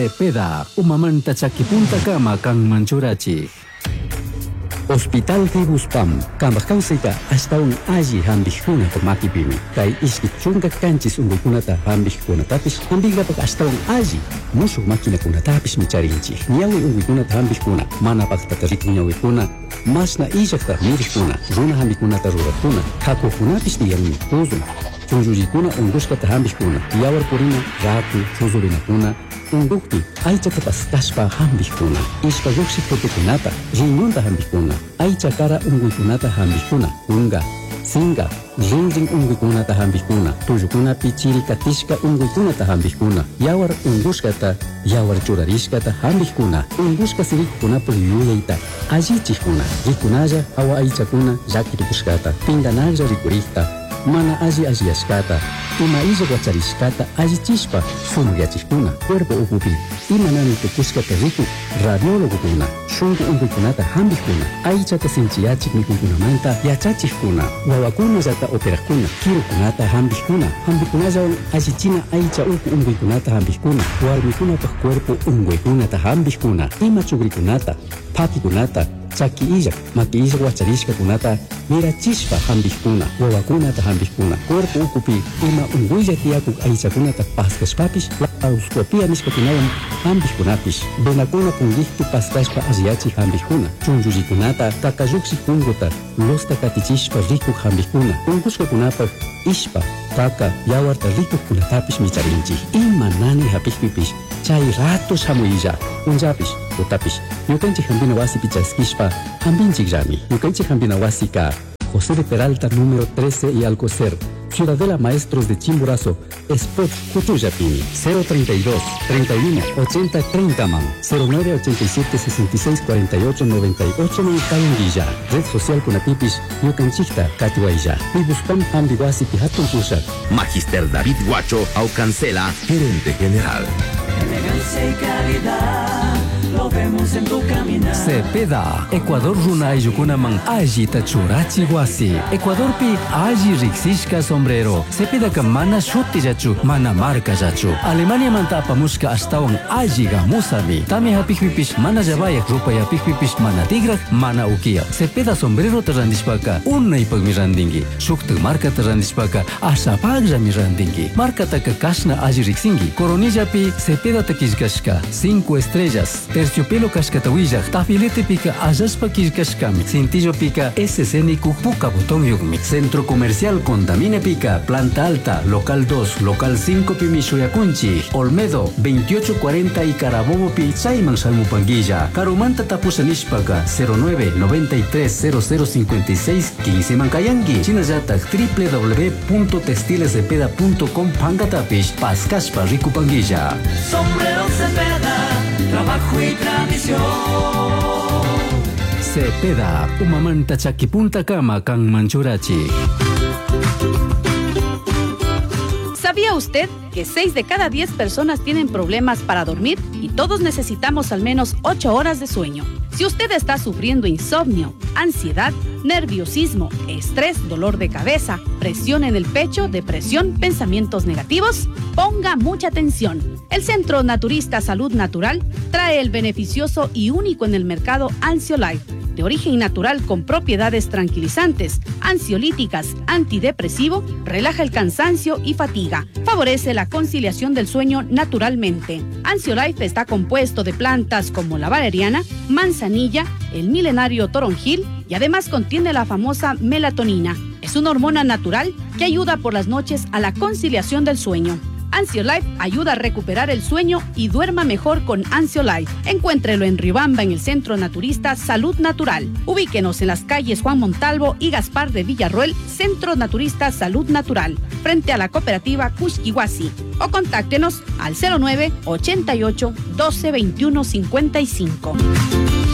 Peda, umamanta chakipunta kama kang manchurachi. Hospital Tibuspam, kambak kausika hasta un aji hambihuna ko makipimi. Kay iskit chunga kanchis ungukunata hambihuna tapis hambiga pag hasta un aji. Musuk makina kuna tapis micharinchi. Niyawi ungukunata hambihuna, mana pagtatarit niyawi kuna. Mas na ijakta mirikuna, runa hambikunata rurakuna. Kakukunapis niyami tuzuna. Chunjurikuna unguskata hambihuna. Yawar purina, ratu, chuzurinakuna. Ungukti, aichata pastashpa hambihuna. Ishpa yuksik putukunata, riñonta hambihuna. Aichakara unguikunata hambihuna. Unga, singa, ring unguikunata hambihuna. Tuyukuna pichiri katishka unguikunata hambihuna. Yawar unguskata, yawar churarishkata hambihuna. Unguska sirikuna puliyuyaita. Ajichikuna, rikunaya awa aichakuna yakirikuskata. Pinganaja rikurikta. Mana ajiashkata. Ima iza guacharishkata ajichishpa sunuyachikuna cuerpo upupi. Ima nani tukuskata riku radiólogo kuna. Shungu unguikunata hambihuna. Aichata sinchiyachik mikunkunamanta yachachikuna. Wawakuna yata operakuna. Kirukunata hambihuna. Hambihunayawan ajichina aicha uku unguikunata hambihuna. Warmikunata cuerpo unguikunata hambihuna. Ima chugrikunata, pakikunata, chaki ijak, maki ijak guacharishka kunata mirachishpa hambihuna. Wawakunata hambihuna. Cuerpo upupi ima unguilla tiakuk aichakunata paskashpapish lauscopia nishkakunawan hambihkunapish. Benakuna kungihtu paskashpa asiachi hambihuna. Chunjurikunata kakayuksik kunguta losta katichishpa rikuk hambihuna. Ungushkakunapak ishpa kaka yawarta rikuk kunatapish micharinchi. Ima nani hapihpipish chay ratos hamuilla unjapish utapish. Yukanchik hambina wasi pichaskishpa hambinchik rami. Yukanchik hambina wasi ka José de Peralta número 13 y Alcocer, Ciudadela Maestros de Chimborazo, Spot Cutuyapini, 032 31 80 30 man, 09 87 66 48 98 Cayanguilla, Red Social Kunatipish, Yucanchicta, Catuailla, Pibuspam Ambiguasi Pihatun Pushat. Magister David Guacho Aucancela, gerente general. Elegancia y calidad, lo vemos en tu caminar. Cepeda, Ecuador runa ayukunaman aji tachurachi guasi. Ecuador pi aji riksishka sombrero. Cepeda ka mana shuti jachu, mana marca jachu. Alemania manta apamushka astawan aji gamusami. Tame hapikpipish mana jabayak rupa yapikpipish mana tigrak, mana ukia. Cepeda sombrero tarandishpaka, unay pagmirandingi. Shukta marca tarandishpaka, asapagja mirandingi. Marca taka kashna aji riksingi. Coronilla pi Cepeda takishkashka, 5 estrellas. Terciopelo kashkatawilla, tafilete pica ayaspa kishkashkami. Cintillo pica SCN Puka botón yugmi. Centro Comercial Condamine pica, planta alta, local 2, local 5 Pimishoyakunchi. Olmedo, 2840 y Carabobo pi Saiman Salmupanguilla. Carumanta tapusanishpaka, 09 93 0056 15 Mancayangi. Chinayatak www.textilescepeda.com Pangatapish, Pascashpa Ricupanguilla. Sombrero Cepeda, trabajo y tradición. Cepeda, umamanta chakipunta kama kang manchurachi. ¿Sabía usted que 6 de cada 10 personas tienen problemas para dormir y todos necesitamos al menos 8 horas de sueño? Si usted está sufriendo insomnio, ansiedad, nerviosismo, estrés, dolor de cabeza, presión en el pecho, depresión, pensamientos negativos, ponga mucha atención. El Centro Naturista Salud Natural trae el beneficioso y único en el mercado Ansiolife, de origen natural con propiedades tranquilizantes, ansiolíticas, antidepresivo, relaja el cansancio y fatiga, favorece la conciliación del sueño naturalmente. Ansiolife está compuesto de plantas como la valeriana, manzanilla, el milenario toronjil y además contiene la famosa melatonina. Es una hormona natural que ayuda por las noches a la conciliación del sueño. Ansiolife ayuda a recuperar el sueño y duerma mejor con Ansiolife. Encuéntrelo en Riobamba en el Centro Naturista Salud Natural. Ubíquenos en las calles Juan Montalvo y Gaspar de Villarroel, Centro Naturista Salud Natural, frente a la cooperativa Cushquihuasi. O contáctenos al 09 88 12 21 55.